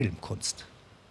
Filmkunst.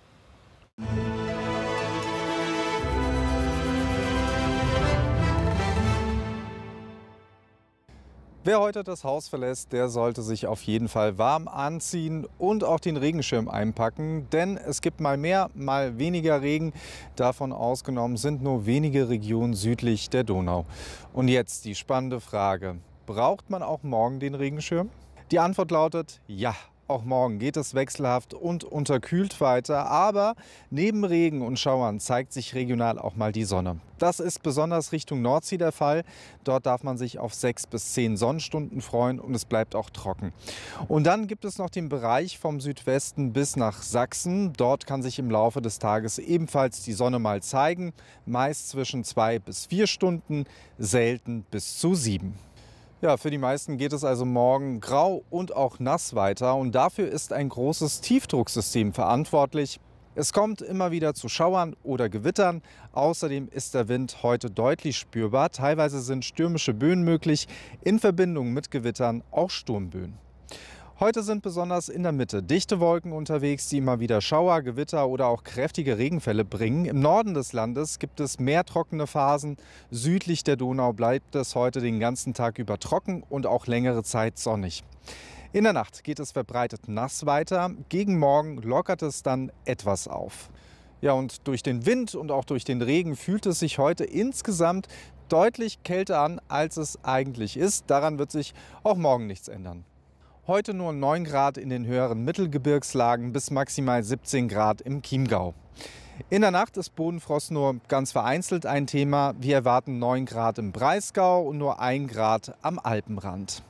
Wer heute das Haus verlässt, der sollte sich auf jeden Fall warm anziehen und auch den Regenschirm einpacken, denn es gibt mal mehr, mal weniger Regen. Davon ausgenommen sind nur wenige Regionen südlich der Donau. Und jetzt die spannende Frage: Braucht man auch morgen den Regenschirm? Die Antwort lautet ja. Auch morgen geht es wechselhaft und unterkühlt weiter, aber neben Regen und Schauern zeigt sich regional auch mal die Sonne. Das ist besonders Richtung Nordsee der Fall. Dort darf man sich auf 6 bis 10 Sonnenstunden freuen und es bleibt auch trocken. Und dann gibt es noch den Bereich vom Südwesten bis nach Sachsen. Dort kann sich im Laufe des Tages ebenfalls die Sonne mal zeigen, meist zwischen 2 bis 4 Stunden, selten bis zu 7. Ja, für die meisten geht es also morgen grau und auch nass weiter und dafür ist ein großes Tiefdrucksystem verantwortlich. Es kommt immer wieder zu Schauern oder Gewittern. Außerdem ist der Wind heute deutlich spürbar. Teilweise sind stürmische Böen möglich, in Verbindung mit Gewittern auch Sturmböen. Heute sind besonders in der Mitte dichte Wolken unterwegs, die immer wieder Schauer, Gewitter oder auch kräftige Regenfälle bringen. Im Norden des Landes gibt es mehr trockene Phasen. Südlich der Donau bleibt es heute den ganzen Tag über trocken und auch längere Zeit sonnig. In der Nacht geht es verbreitet nass weiter. Gegen Morgen lockert es dann etwas auf. Ja, und durch den Wind und auch durch den Regen fühlt es sich heute insgesamt deutlich kälter an, als es eigentlich ist. Daran wird sich auch morgen nichts ändern. Heute nur 9 Grad in den höheren Mittelgebirgslagen bis maximal 17 Grad im Chiemgau. In der Nacht ist Bodenfrost nur ganz vereinzelt ein Thema. Wir erwarten 9 Grad im Breisgau und nur 1 Grad am Alpenrand.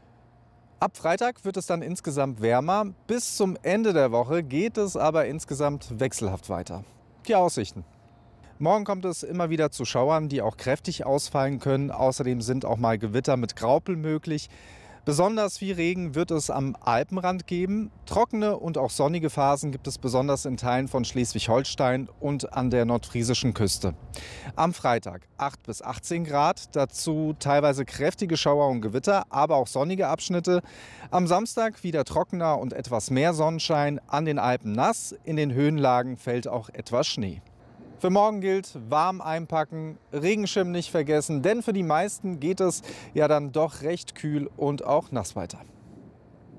Ab Freitag wird es dann insgesamt wärmer. Bis zum Ende der Woche geht es aber insgesamt wechselhaft weiter. Die Aussichten: Morgen kommt es immer wieder zu Schauern, die auch kräftig ausfallen können. Außerdem sind auch mal Gewitter mit Graupel möglich. Besonders viel Regen wird es am Alpenrand geben. Trockene und auch sonnige Phasen gibt es besonders in Teilen von Schleswig-Holstein und an der nordfriesischen Küste. Am Freitag 8 bis 18 Grad, dazu teilweise kräftige Schauer und Gewitter, aber auch sonnige Abschnitte. Am Samstag wieder trockener und etwas mehr Sonnenschein, an den Alpen nass, in den Höhenlagen fällt auch etwas Schnee. Für morgen gilt: warm einpacken, Regenschirm nicht vergessen, denn für die meisten geht es ja dann doch recht kühl und auch nass weiter.